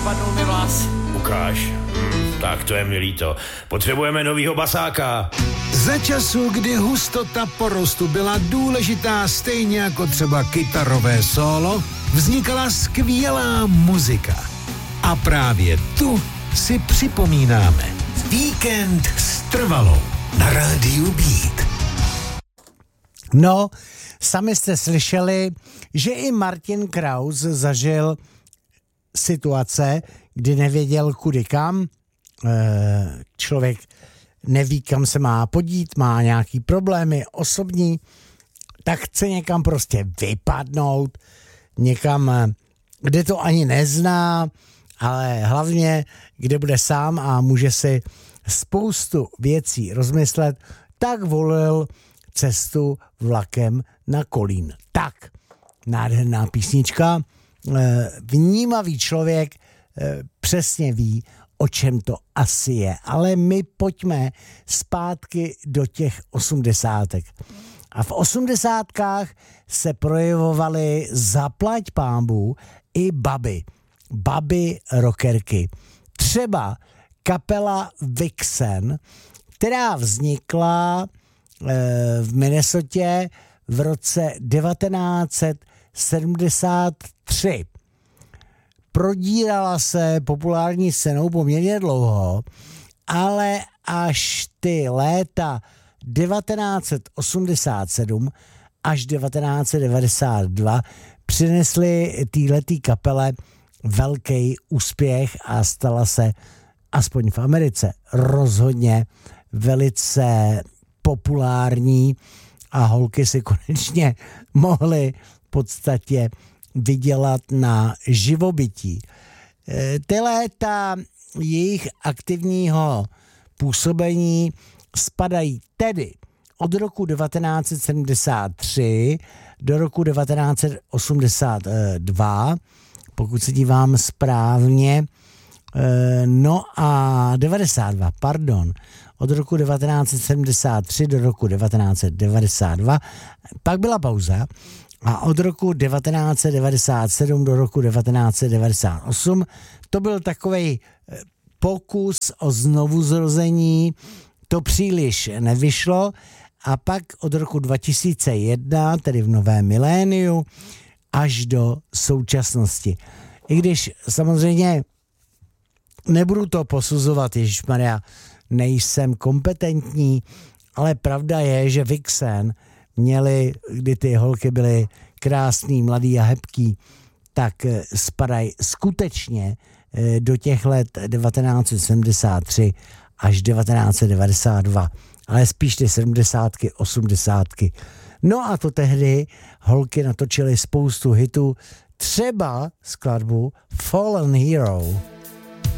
spadnul mi vlas. Ukáž. Tak to je mi líto. Potřebujeme novýho basáka. Za času, kdy hustota porostu byla důležitá stejně jako třeba kytarové solo, vznikala skvělá muzika. A právě tu si připomínáme. Víkend s Trvalou na rádiu Beat. No, sami jste slyšeli, že i Martin Kraus zažil situace, kdy nevěděl kudy kam. Člověk neví, kam se má podít, má nějaký problémy osobní, tak chce někam prostě vypadnout, někam, kde to ani nezná, ale hlavně, kde bude sám a může si spoustu věcí rozmyslet, tak volil cestu vlakem na Kolín. Tak, nádherná písnička, vnímavý člověk přesně ví, o čem to asi je. Ale my pojďme zpátky do těch 80. A v 80. se projevovaly zaplať pánbů i baby rockerky. Třeba kapela Vixen, která vznikla v Minnesotě v roce 1973. Prodírala se populární scénou poměrně dlouho, ale až ty léta 1987 až 1992 přinesly týhletý kapele velký úspěch a stala se aspoň v Americe rozhodně velice populární a holky si konečně mohly v podstatě vydělat na živobytí. Ty léta jejich aktivního působení spadají tedy od roku 1973 do roku 1982, pokud se dívám správně, no a 92, pardon, od roku 1973 do roku 1992, pak byla pauza a od roku 1997 do roku 1998 to byl takovej pokus o znovuzrození, to příliš nevyšlo a pak od roku 2001, tedy v novém miléniu, až do současnosti. I když samozřejmě nebudu to posuzovat, ježišmarja, nejsem kompetentní, ale pravda je, že Vixen měli, kdy ty holky byly krásný, mladý a hebký, tak spadají skutečně do těch let 1973 až 1992, ale spíš ty 70, 80. No a to tehdy holky natočily spoustu hitů, třeba skladbu Fallen Hero.